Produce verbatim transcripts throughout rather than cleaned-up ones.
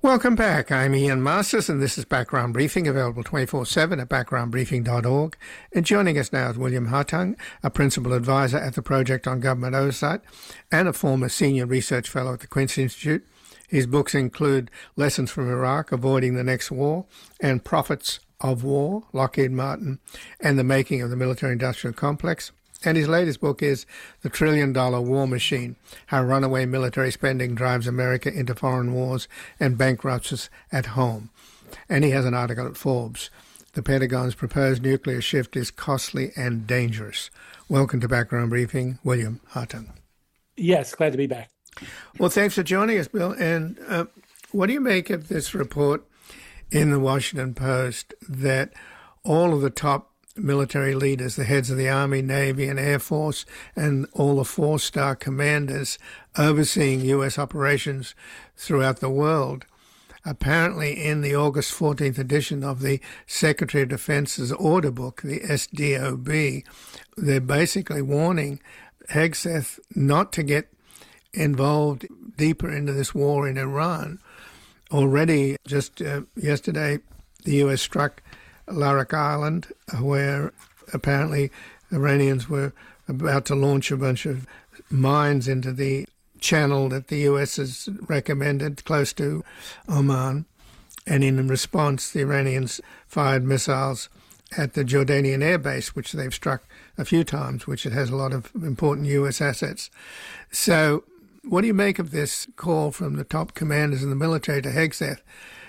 Welcome back. I'm Ian Masters, and this is Background Briefing, available twenty-four seven at background briefing dot org. And joining us now is William Hartung, a Principal Advisor at the Project on Government Oversight and a former Senior Research Fellow at the Quincy Institute. His books include Lessons from Iraq, Avoiding the Next War, and Profits of War, Lockheed Martin, and the Making of the Military-Industrial Complex. And his latest book is The Trillion Dollar War Machine, How Runaway Military Spending Drives America into Foreign Wars and Bankrupts us at Home. And he has an article at Forbes. The Pentagon's proposed nuclear shift is costly and dangerous. Welcome to Background Briefing, William Hartung. Yes, glad to be back. Well, thanks for joining us, Bill. And uh, what do you make of this report in the Washington Post that all of the top military leaders, the heads of the Army, Navy, and Air Force, and all the four-star commanders overseeing U S operations throughout the world, apparently in the August fourteenth edition of the Secretary of Defense's order book, the S D O B, they're basically warning Hegseth not to get involved deeper into this war in Iran. Already, just uh, yesterday, the U S struck Larak Island, where apparently Iranians were about to launch a bunch of mines into the channel that the U S has recommended close to Oman. And in response, the Iranians fired missiles at the Jordanian air base, which they've struck a few times, which it has a lot of important U S assets. So what do you make of this call from the top commanders in the military to Hegseth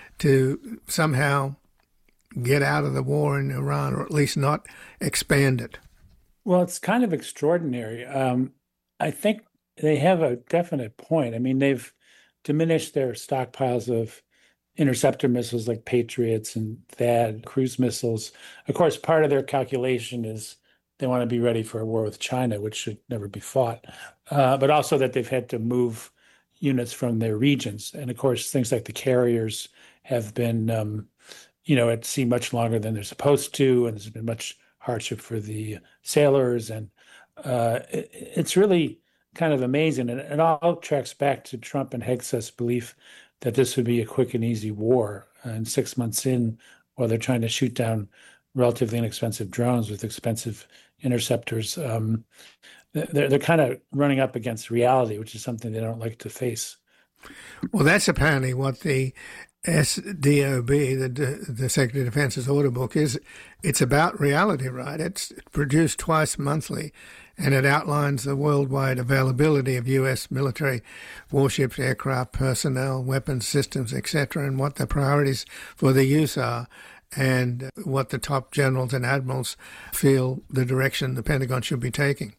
to somehow get out of the war in Iran, or at least not expand it? Well, it's kind of extraordinary. Um, I think they have a definite point. I mean, they've diminished their stockpiles of interceptor missiles like Patriots and THAAD cruise missiles. Of course, part of their calculation is they want to be ready for a war with China, which should never be fought, uh, but also that they've had to move units from their regions. And of course, things like the carriers have been um, you know, at sea much longer than they're supposed to, and there's been much hardship for the sailors. And uh, it, it's really kind of amazing. And it all tracks back to Trump and Hegseth's belief that this would be a quick and easy war. And six months in, while they're trying to shoot down relatively inexpensive drones with expensive interceptors, um, they're, they're kind of running up against reality, which is something they don't like to face. Well, that's apparently what the S D O B, the, the Secretary of Defense's order book, is. It's about reality, right? It's produced twice monthly, and it outlines the worldwide availability of U S military warships, aircraft, personnel, weapons systems, et cetera, and what the priorities for their use are, and what the top generals and admirals feel the direction the Pentagon should be taking.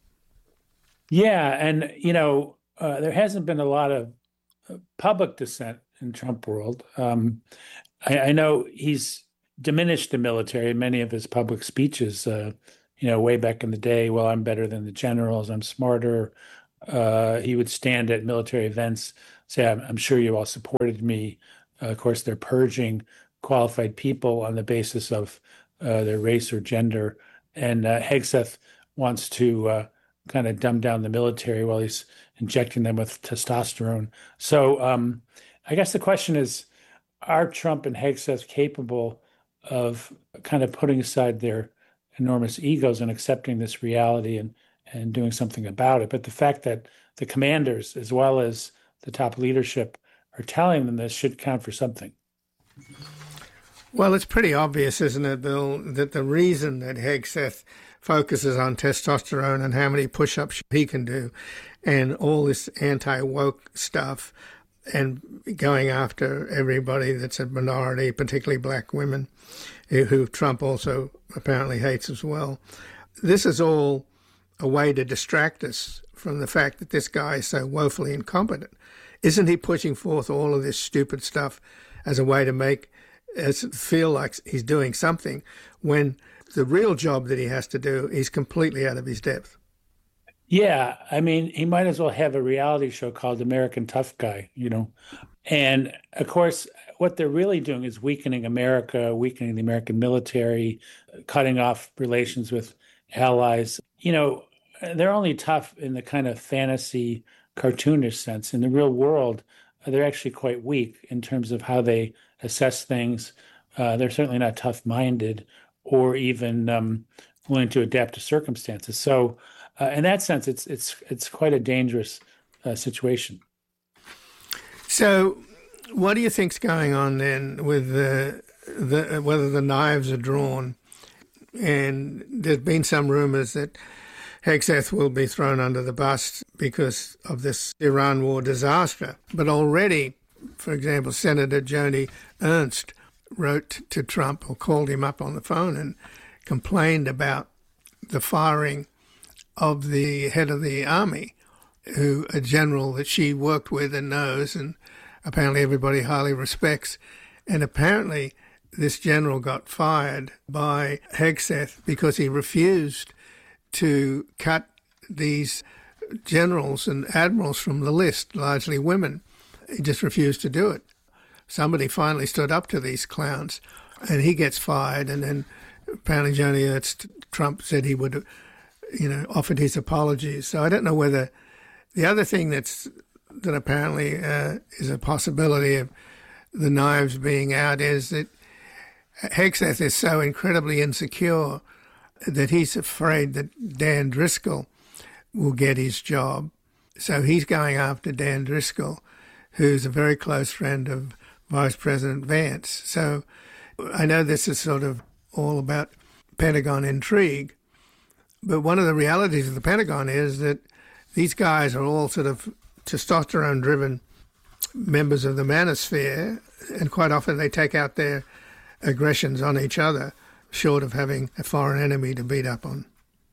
Yeah, and, you know, uh, there hasn't been a lot of public dissent in Trump world. Um, I, I know he's diminished the military in many of his public speeches, uh, you know, way back in the day. Well, I'm better than the generals. I'm smarter. Uh, he would stand at military events, say, I'm, I'm sure you all supported me. Uh, of course, they're purging qualified people on the basis of uh, their race or gender. And uh, Hegseth wants to uh, kind of dumb down the military while he's injecting them with testosterone. So um, I guess the question is, are Trump and Hegseth capable of kind of putting aside their enormous egos and accepting this reality and, and doing something about it? But the fact that the commanders, as well as the top leadership, are telling them this should count for something. Well, it's pretty obvious, isn't it, Bill, that the reason that Hegseth focuses on testosterone and how many push-ups he can do and all this anti-woke stuff and going after everybody that's a minority, particularly black women, who Trump also apparently hates as well. This is all a way to distract us from the fact that this guy is so woefully incompetent. Isn't he pushing forth all of this stupid stuff as a way to make us feel like he's doing something when the real job that he has to do is completely out of his depth? Yeah, I mean, he might as well have a reality show called American Tough Guy, you know. And of course, what they're really doing is weakening America, weakening the American military, cutting off relations with allies. You know, they're only tough in the kind of fantasy, cartoonish sense. In the real world, they're actually quite weak in terms of how they assess things. Uh, they're certainly not tough-minded or even um, willing to adapt to circumstances. So, uh, in that sense, it's it's it's quite a dangerous uh, situation. So, what do you think's going on then with the the whether the knives are drawn? And there's been some rumours that Hegseth will be thrown under the bus because of this Iran war disaster. But already, for example, Senator Joni Ernst wrote to Trump or called him up on the phone and complained about the firing of the head of the army, who a general that she worked with and knows and apparently everybody highly respects. And apparently this general got fired by Hegseth because he refused to cut these generals and admirals from the list, largely women. He just refused to do it. Somebody finally stood up to these clowns, and he gets fired. And then apparently Joni Ernst, Trump said he would, you know, offered his apologies. So I don't know whether the other thing that's that apparently uh, is a possibility of the knives being out is that Hegseth is so incredibly insecure that he's afraid that Dan Driscoll will get his job. So he's going after Dan Driscoll, who's a very close friend of Vice President Vance. So I know this is sort of all about Pentagon intrigue, but one of the realities of the Pentagon is that these guys are all sort of testosterone-driven members of the manosphere, and quite often they take out their aggressions on each other, short of having a foreign enemy to beat up on.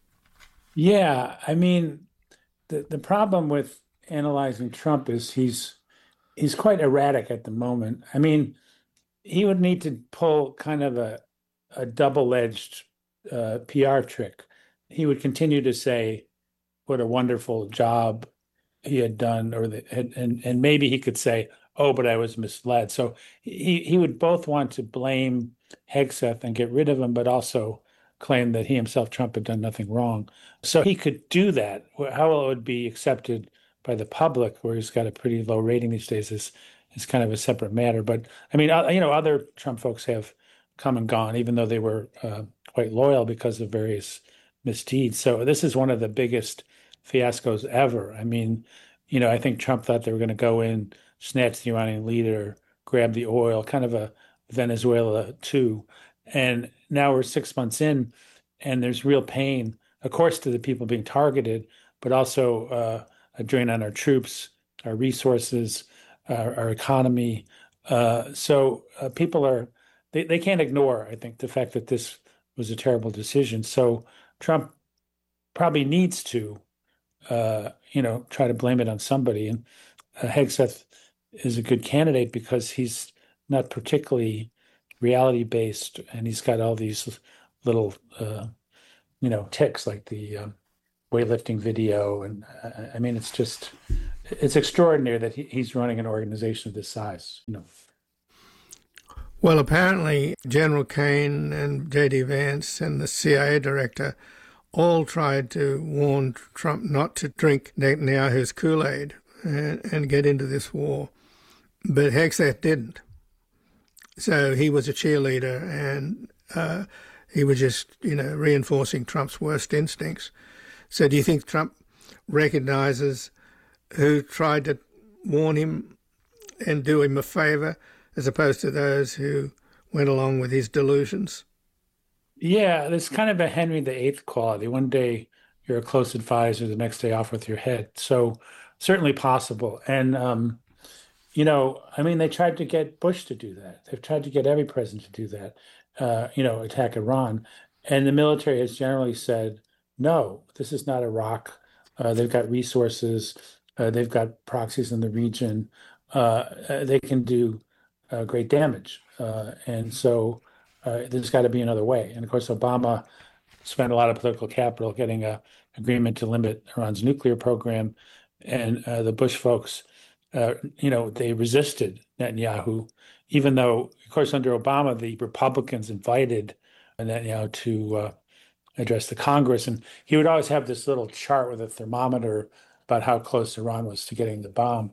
Yeah, I mean, the the problem with analyzing Trump is he's he's quite erratic at the moment. I mean, he would need to pull kind of a a double-edged uh, P R trick. He would continue to say what a wonderful job he had done, or the, and and maybe he could say, "Oh, but I was misled." So he he would both want to blame Hegseth and get rid of him, but also claim that he himself, Trump, had done nothing wrong. So he could do that. How it would be accepted by the public, where he's got a pretty low rating these days, is is kind of a separate matter. But I mean, you know, other Trump folks have come and gone, even though they were uh, quite loyal because of various misdeeds. So this is one of the biggest fiascos ever. I mean, you know, I think Trump thought they were going to go in, snatch the Iranian leader, grab the oil, kind of a Venezuela too. And now we're six months in, and there's real pain, of course, to the people being targeted, but also uh, a drain on our troops, our resources, our, our economy. Uh, so uh, people are, they, they can't ignore, I think, the fact that this was a terrible decision. So Trump probably needs to, uh, you know, try to blame it on somebody. And uh, Hegseth is a good candidate because he's not particularly reality-based, and he's got all these little, uh, you know, ticks like the um, weightlifting video. And uh, I mean, it's just, it's extraordinary that he, he's running an organization of this size, you know. Well, apparently General Kane and J D Vance and the C I A director all tried to warn Trump not to drink Netanyahu's Kool-Aid and, and get into this war. But Hegseth didn't. So he was a cheerleader, and uh, he was just, you know, reinforcing Trump's worst instincts. So do you think Trump recognizes who tried to warn him and do him a favor, as opposed to those who went along with his delusions? Yeah, there's kind of a Henry the Eighth quality. One day you're a close advisor, the next day off with your head. So certainly possible. And, um, you know, I mean, they tried to get Bush to do that. They've tried to get every president to do that, uh, you know, attack Iran. And the military has generally said, no, this is not Iraq. Uh, they've got resources. Uh, they've got proxies in the region. Uh, they can do uh, great damage. Uh, and so uh, there's got to be another way. And of course, Obama spent a lot of political capital getting an agreement to limit Iran's nuclear program. And uh, the Bush folks, uh, you know, they resisted Netanyahu, even though, of course, under Obama, the Republicans invited Netanyahu to uh, address the Congress. And he would always have this little chart with a thermometer about how close Iran was to getting the bomb.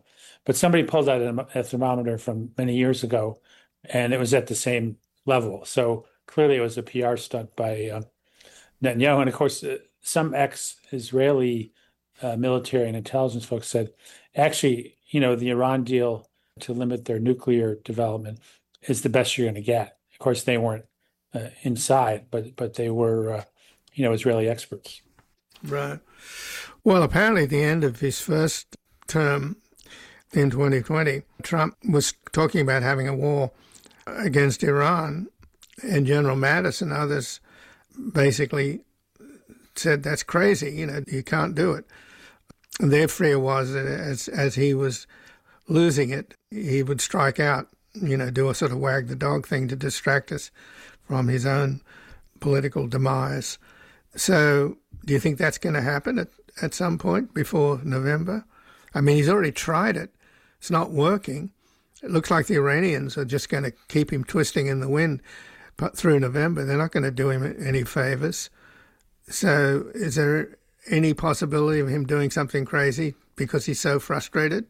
But somebody pulled out a, a thermometer from many years ago, and it was at the same level. So clearly, it was a P R stunt by uh, Netanyahu. And of course, uh, some ex-Israeli uh, military and intelligence folks said, actually, you know, the Iran deal to limit their nuclear development is the best you're going to get. Of course, they weren't uh, inside, but but they were, uh, you know, Israeli experts. Right. Well, apparently, at the end of his first term in twenty twenty, Trump was talking about having a war against Iran, and General Mattis and others basically said that's crazy. You know, you can't do it. And their fear was that as as he was losing it, he would strike out. You know, do a sort of wag the dog thing to distract us from his own political demise. So, do you think that's going to happen at, at some point before November? I mean, he's already tried it. It's not working. It looks like the Iranians are just going to keep him twisting in the wind through November. They're not going to do him any favors. So, is there any possibility of him doing something crazy because he's so frustrated?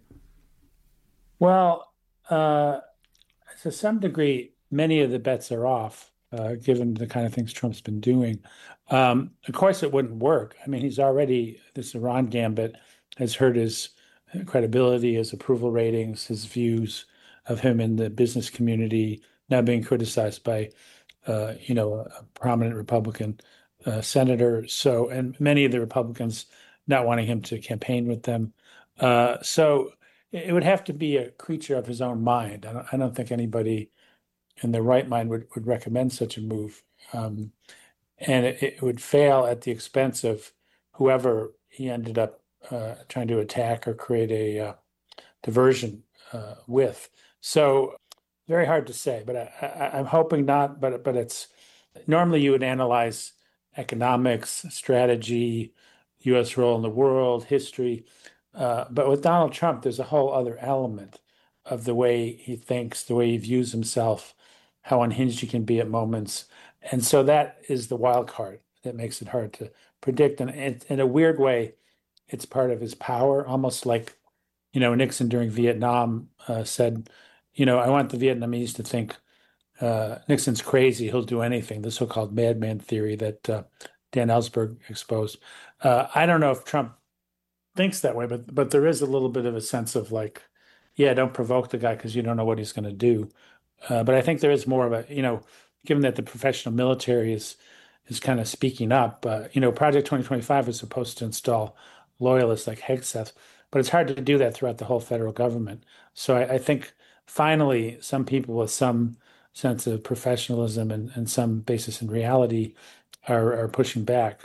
Well, uh, to some degree, many of the bets are off, uh, given the kind of things Trump's been doing. Um, of course, it wouldn't work. I mean, he's already, this Iran gambit has hurt his credibility, his approval ratings, his views of him in the business community, now being criticized by, uh, you know, a prominent Republican uh, senator. So, and many of the Republicans not wanting him to campaign with them. Uh, so it would have to be a creature of his own mind. I don't, I don't think anybody in their right mind would, would recommend such a move. Um, and it, it would fail at the expense of whoever he ended up uh, trying to attack or create a uh, diversion uh, with. So very hard to say, but I, I, I'm hoping not. But but it's normally you would analyze economics, strategy, U S role in the world, history. Uh, but with Donald Trump, there's a whole other element of the way he thinks, the way he views himself, how unhinged he can be at moments. And so that is the wild card that makes it hard to predict. And it, in a weird way, it's part of his power, almost like, you know, Nixon during Vietnam uh, said, you know, I want the Vietnamese to think uh, Nixon's crazy, he'll do anything, the so-called madman theory that uh, Dan Ellsberg exposed. Uh, I don't know if Trump thinks that way, but but there is a little bit of a sense of like, yeah, don't provoke the guy because you don't know what he's going to do. Uh, but I think there is more of a, you know, given that the professional military is is kind of speaking up. Uh, you know, Project twenty twenty-five was supposed to install loyalists like Hegseth, but it's hard to do that throughout the whole federal government. So I, I think finally some people with some sense of professionalism and, and some basis in reality are, are pushing back.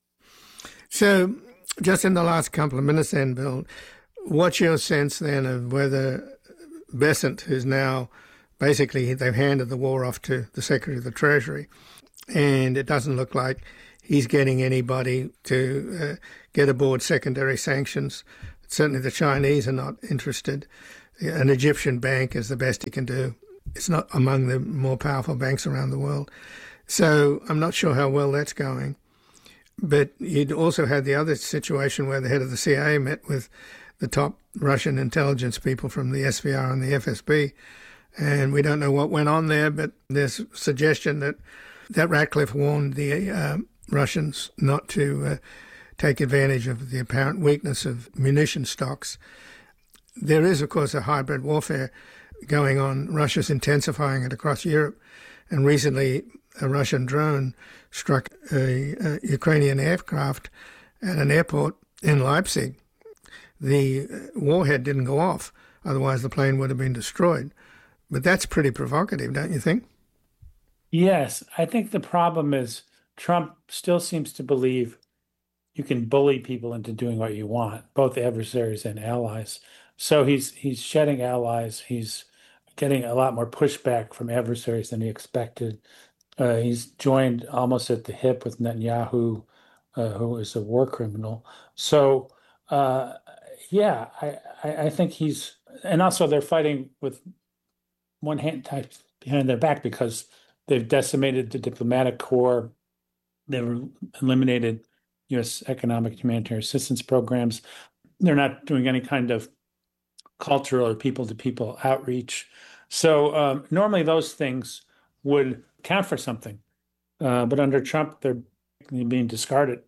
So just in the last couple of minutes then, Bill, what's your sense then of whether Bessent, who's now basically, they've handed the war off to the Secretary of the Treasury, and it doesn't look like he's getting anybody to uh, get aboard secondary sanctions. Certainly the Chinese are not interested. An Egyptian bank is the best he can do. It's not among the more powerful banks around the world. So I'm not sure how well that's going. But you'd also had the other situation where the head of the C I A met with the top Russian intelligence people from the S V R and the F S B, and we don't know what went on there, but there's suggestion that, that Ratcliffe warned the uh, Russians not to uh, take advantage of the apparent weakness of munition stocks. There is, of course, a hybrid warfare going on. Russia's intensifying it across Europe, and recently a Russian drone struck a, a Ukrainian aircraft at an airport in Leipzig. The warhead didn't go off, otherwise the plane would have been destroyed. But that's pretty provocative, don't you think? Yes, I think the problem is Trump still seems to believe you can bully people into doing what you want, both adversaries and allies. So he's he's shedding allies. He's getting a lot more pushback from adversaries than he expected. Uh, he's joined almost at the hip with Netanyahu, uh, who is a war criminal. So, uh, yeah, I, I, I think he's, and also they're fighting with one hand tied behind their back because they've decimated the diplomatic corps. They've eliminated U S economic humanitarian assistance programs. They're not doing any kind of cultural or people-to-people outreach. So um, normally those things would count for something, uh, but under Trump, they're being discarded.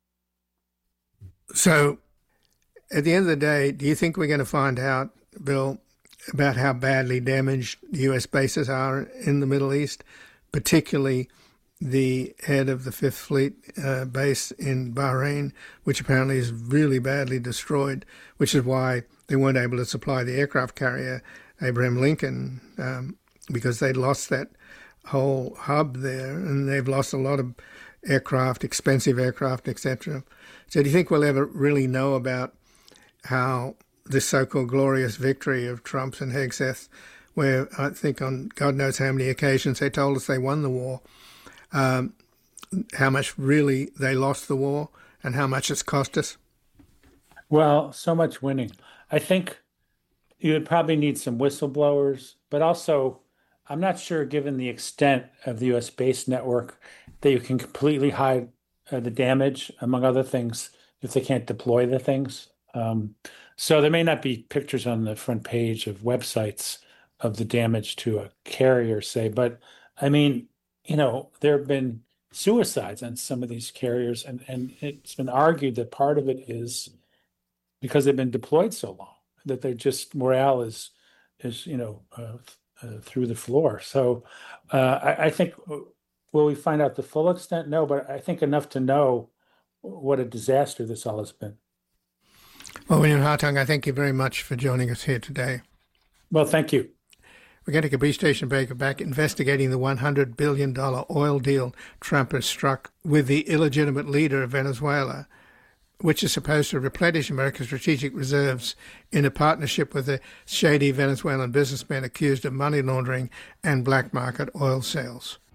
So at the end of the day, do you think we're going to find out, Bill, about how badly damaged U S bases are in the Middle East, particularly the head of the Fifth Fleet uh, base in Bahrain, which apparently is really badly destroyed, which is why they weren't able to supply the aircraft carrier Abraham Lincoln, um, because they'd lost that whole hub there, and they've lost a lot of aircraft, expensive aircraft, et cetera. So do you think we'll ever really know about how this so-called glorious victory of Trump's and Hegseth, where I think on God knows how many occasions they told us they won the war, um, how much really they lost the war and how much it's cost us? Well, so much winning. I think you would probably need some whistleblowers, but also I'm not sure, given the extent of the U S base network, that you can completely hide uh, the damage, among other things, if they can't deploy the things. Um, so there may not be pictures on the front page of websites of the damage to a carrier, say, but I mean, you know, there have been suicides on some of these carriers, and, and it's been argued that part of it is because they've been deployed so long, that they just morale is, is you know, uh, uh, through the floor. So uh, I, I think, will we find out the full extent? No, but I think enough to know what a disaster this all has been. Well, William Hartung, I thank you very much for joining us here today. Well, thank you. We're going to take a brief station break. We're back investigating the one hundred billion dollars oil deal Trump has struck with the illegitimate leader of Venezuela, which is supposed to replenish America's strategic reserves in a partnership with a shady Venezuelan businessman accused of money laundering and black market oil sales.